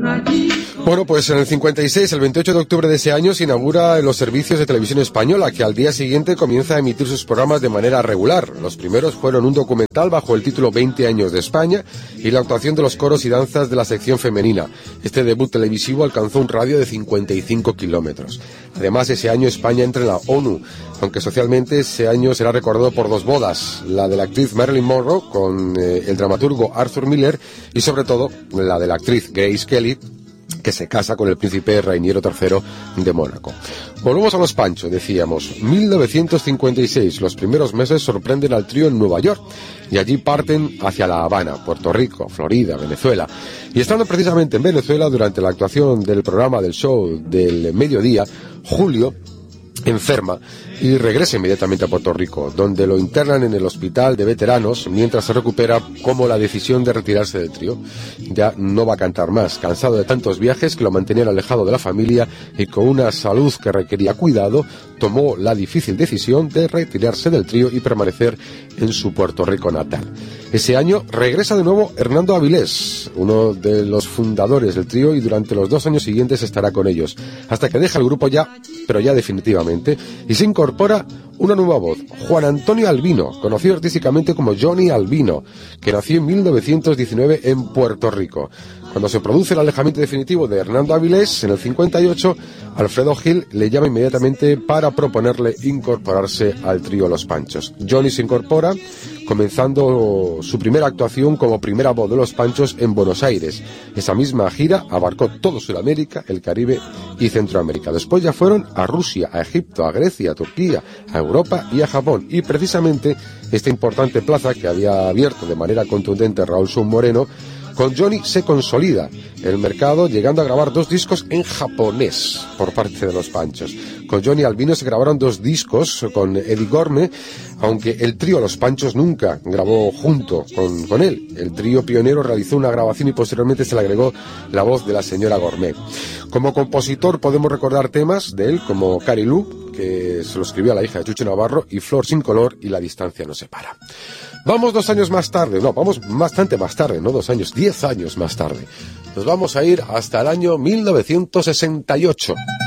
Bueno, pues en el 56, el 28 de octubre de ese año, se inaugura los servicios de televisión española, que al día siguiente comienza a emitir sus programas de manera regular. Los primeros fueron un documental bajo el título 20 años de España y la actuación de los coros y danzas de la sección femenina. Este debut televisivo alcanzó un radio de 55 kilómetros. Además, ese año España entra en la ONU, aunque socialmente ese año será recordado por dos bodas, la de la actriz Marilyn Monroe con el dramaturgo Arthur Miller y sobre todo la de la actriz Grace Kelly, que se casa con el príncipe Rainiero III de Mónaco. Volvemos a los Pancho, decíamos. 1956, los primeros meses sorprenden al trío en Nueva York y allí parten hacia La Habana, Puerto Rico, Florida, Venezuela. Y estando precisamente en Venezuela durante la actuación del programa del show del mediodía, Julio enferma y regresa inmediatamente a Puerto Rico, donde lo internan en el hospital de veteranos mientras se recupera, como la decisión de retirarse del trío. Ya no va a cantar más, cansado de tantos viajes que lo mantenían alejado de la familia y con una salud que requería cuidado, tomó la difícil decisión de retirarse del trío y permanecer en su Puerto Rico natal. Ese año regresa de nuevo Hernando Avilés, uno de los fundadores del trío, y durante los 2 años siguientes estará con ellos, hasta que deja el grupo pero ya definitivamente, y se incorpora una nueva voz, Juan Antonio Albino, conocido artísticamente como Johnny Albino, que nació en 1919 en Puerto Rico. Cuando se produce el alejamiento definitivo de Hernando Avilés, en el 58, Alfredo Gil le llama inmediatamente para proponerle incorporarse al trío Los Panchos. Johnny se incorpora, comenzando su primera actuación como primera voz de Los Panchos en Buenos Aires. Esa misma gira abarcó todo Sudamérica, el Caribe y Centroamérica. Después ya fueron a Rusia, a Egipto, a Grecia, a Turquía, a Europa y a Japón. Y precisamente esta importante plaza que había abierto de manera contundente Raúl Sun Moreno, con Johnny se consolida el mercado, llegando a grabar 2 discos en japonés por parte de Los Panchos. Con Johnny Albino se grabaron 2 discos con Eddie Gorme, aunque el trío Los Panchos nunca grabó junto con él. El trío pionero realizó una grabación y posteriormente se le agregó la voz de la señora Gorme. Como compositor podemos recordar temas de él como Carilú, que se lo escribió a la hija de Chucho Navarro, y Flor sin color y La distancia nos separa. Vamos 2 años más tarde, vamos bastante más tarde, no 2 años, 10 años más tarde. Nos vamos a ir hasta el año 1968.